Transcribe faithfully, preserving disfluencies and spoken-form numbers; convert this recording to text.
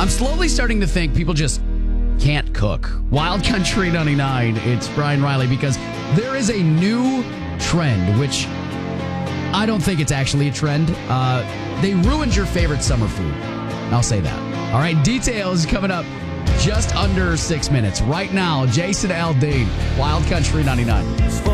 I'm slowly starting to think people just can't cook. Wild Country ninety-nine, it's Brian Riley, because there is a new trend, which I don't think it's actually a trend. Uh, they ruined your favorite summer food. I'll say that. All right, details coming up just under six minutes. Right now, Jason Aldean, Wild Country ninety-nine.